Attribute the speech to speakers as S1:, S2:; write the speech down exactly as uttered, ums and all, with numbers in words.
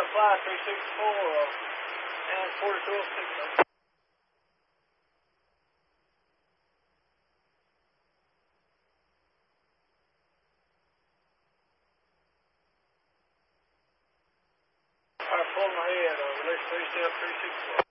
S1: fly three six four uh, and forty-two oh six. Alright, pulling ahead, uh, release three C F three six four.